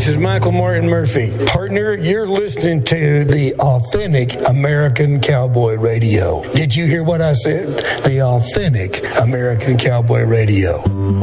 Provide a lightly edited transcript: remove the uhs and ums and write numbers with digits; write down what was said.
This is Michael Martin Murphey. Partner, you're listening to the Authentic American Cowboy Radio. Did you hear what I said? The Authentic American Cowboy Radio.